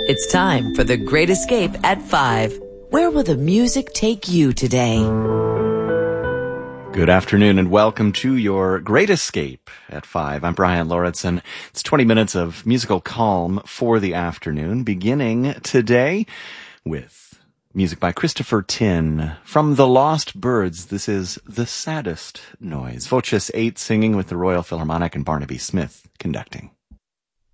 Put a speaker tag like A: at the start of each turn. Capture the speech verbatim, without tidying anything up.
A: It's time for The Great Escape at five. Where will the music take you today?
B: Good afternoon and welcome to your Great Escape at five. I'm Brian Lauritsen. It's twenty minutes of musical calm for the afternoon, beginning today with music by Christopher Tin. From The Lost Birds, this is The Saddest Noise. Voces eight singing with the Royal Philharmonic and Barnaby Smith conducting.